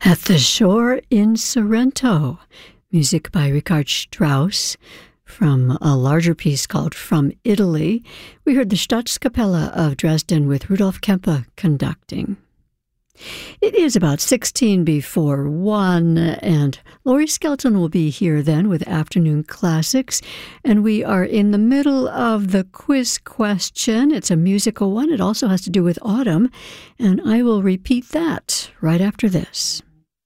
At the Shore in Sorrento, music by Richard Strauss from a larger piece called From Italy. We heard the Staatskapelle of Dresden with Rudolf Kempe conducting. It is about 16 before 1, and Laurie Skelton will be here then with Afternoon Classics, and we are in the middle of the quiz question. It's a musical one. It also has to do with autumn, and I will repeat that right after this.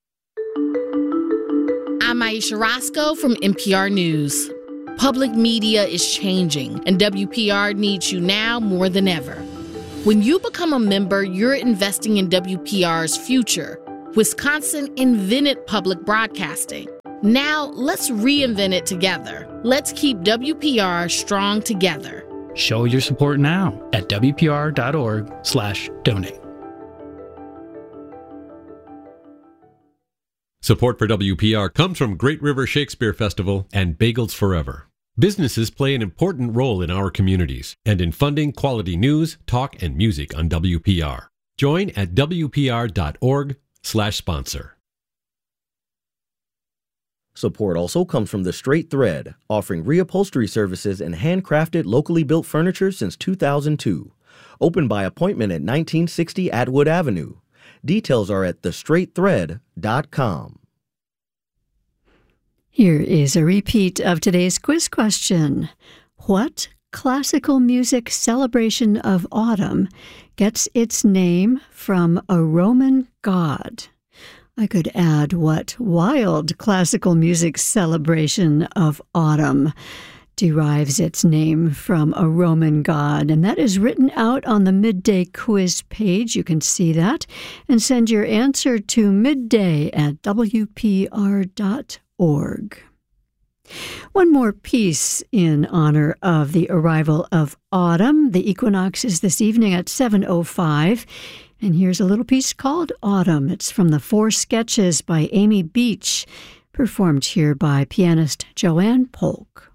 I'm Aisha Roscoe from NPR News. Public media is changing, and WPR needs you now more than ever. When you become a member, you're investing in WPR's future. Wisconsin invented public broadcasting. Now, let's reinvent it together. Let's keep WPR strong together. Show your support now at WPR.org/donate. Support for WPR comes from Great River Shakespeare Festival and Bagels Forever. Businesses play an important role in our communities and in funding quality news, talk, and music on WPR. Join at WPR.org/sponsor. Support also comes from The Straight Thread, offering reupholstery services and handcrafted, locally built furniture since 2002. Open by appointment at 1960 Atwood Avenue. Details are at thestraightthread.com. Here is a repeat of today's quiz question. What classical music celebration of autumn gets its name from a Roman god? I could add, what wild classical music celebration of autumn derives its name from a Roman god? And that is written out on the Midday Quiz page. You can see that. And send your answer to midday@wpr.org. One more piece in honor of the arrival of autumn. The equinox is this evening at 7:05. And here's a little piece called Autumn. It's from the Four Sketches by Amy Beach, performed here by pianist Joanne Polk.